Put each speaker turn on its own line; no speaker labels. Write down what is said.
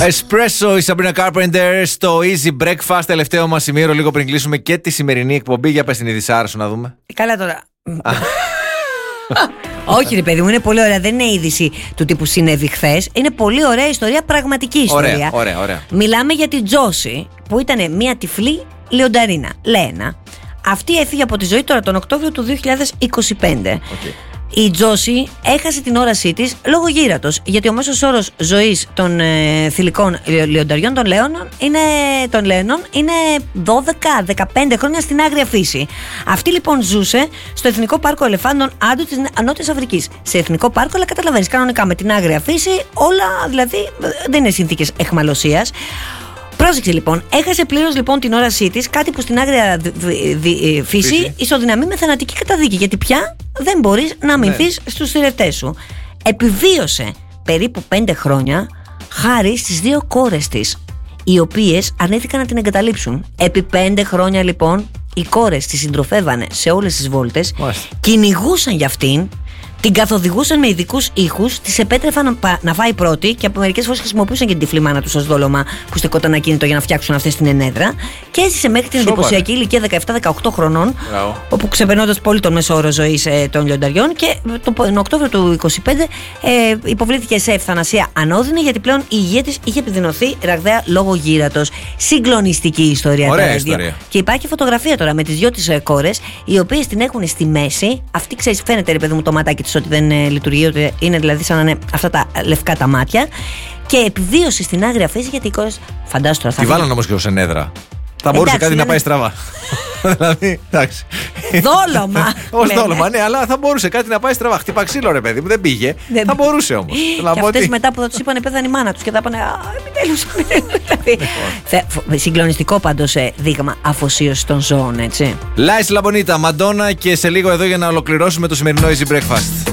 Espresso, η Sabrina Carpenter στο Easy Breakfast. Τελευταίο μας σημείο, λίγο πριν κλείσουμε και τη σημερινή εκπομπή. Για πες την ειδησάρα σου να δούμε.
Καλά τώρα. Όχι, ρε παιδί μου, είναι πολύ ωραία. Δεν είναι είδηση του τύπου συνέβη χθες. Είναι πολύ ωραία ιστορία, πραγματική ιστορία.
Ωραία.
Μιλάμε για την Τζόση, που ήταν μια τυφλή λιονταρίνα, Λένα. Αυτή έφυγε από τη ζωή τώρα τον Οκτώβριο του 2025. Η Τζόση έχασε την όρασή της λόγω γύρατος, γιατί ο μέσος όρος ζωής των θηλυκών λιονταριών των Λέων είναι 12-15 χρόνια στην άγρια φύση. Αυτή λοιπόν ζούσε στο Εθνικό Πάρκο Ελεφάντων Άντου της Νότιας Αφρικής. Σε εθνικό πάρκο, αλλά καταλαβαίνεις, κανονικά με την άγρια φύση, όλα δηλαδή δεν είναι συνθήκες αιχμαλωσίας. Πρόσεξε λοιπόν, έχασε πλήρως λοιπόν την όρασή της, κάτι που στην άγρια φύση ισοδυναμεί με θανατική καταδίκη, γιατί πια δεν μπορείς να αμυνθείς στους θηρευτές σου. Επιβίωσε περίπου 5 χρόνια χάρη στις 2 κόρες της, οι οποίες αρνήθηκαν να την εγκαταλείψουν. Επί 5 χρόνια λοιπόν οι κόρες τη συντροφεύανε σε όλες τις βόλτες, κυνηγούσαν για αυτήν, την καθοδηγούσαν με ειδικούς ήχους, της επέτρεφαν να φάει πρώτη και από μερικές φορές χρησιμοποιούσαν και την τυφλή μάνα τους ως δόλωμα που στεκόταν ακίνητο για να φτιάξουν αυτές την ενέδρα. Και έζησε μέχρι την εντυπωσιακή ηλικία 17-18 χρονών, όπου ξεπερνώντας πολύ τον μέσο όρο ζωής των λιονταριών. Και τον Οκτώβριο του 2025 υποβλήθηκε σε ευθανασία ανώδυνη, γιατί πλέον η υγεία της είχε επιδεινωθεί ραγδαία λόγω γύρατος. Συγκλονιστική ιστορία.
Ωραία ιστορία.
Και υπάρχει φωτογραφία τώρα με τις 2 της κόρες, οι οποίες την έχουν στη μέση. Αυτή, ξέρεις, φαίνεται ρε παιδί μου το ματάκι της ότι δεν λειτουργεί, ότι είναι δηλαδή σαν να είναι αυτά τα λευκά τα μάτια. Και επιβίωσε στην άγρια φύση, γιατί οι κόρες, φαντάσου τώρα.
Τη βάλανε όμως και ως ενέδρα. Θα μπορούσε κάτι να πάει στραβά. Δηλαδή, εντάξει.
Δόλωμα.
Ως δόλωμα, ναι, αλλά θα μπορούσε κάτι να πάει στραβά. Χτύπα ξύλο, ρε παιδί μου, δεν πήγε. Θα μπορούσε όμως.
Και αυτές μετά που θα τους είπανε πέθανε η μάνα τους και θα είπανε επιτέλους. Συγκλονιστικό πάντως δείγμα αφοσίωση των ζώων, έτσι.
Λάις Λαμπονίτα, Μαντόνα, και σε λίγο εδώ για να ολοκληρώσουμε το σημερινό Easy Breakfast.